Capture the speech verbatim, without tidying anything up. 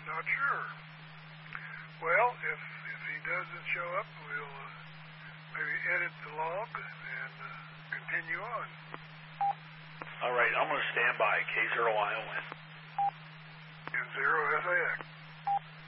Not sure. Well, if if he doesn't show up, we'll uh, maybe edit the log and uh, continue on. All right, I'm going to stand by. K zero I O N. Zero S A X.